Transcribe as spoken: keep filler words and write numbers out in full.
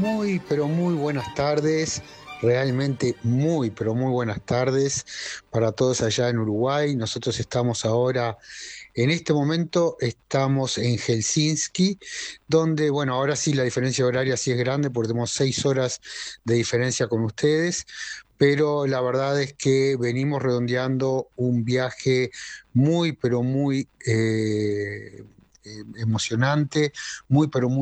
Muy, pero muy buenas tardes, realmente muy, pero muy buenas tardes para todos allá en Uruguay. Nosotros estamos ahora, en este momento, estamos en Helsinki, donde, bueno, ahora sí la diferencia horaria sí es grande porque tenemos seis horas de diferencia con ustedes, pero la verdad es que venimos redondeando un viaje muy, pero muy... eh, eh, emocionante, muy, pero muy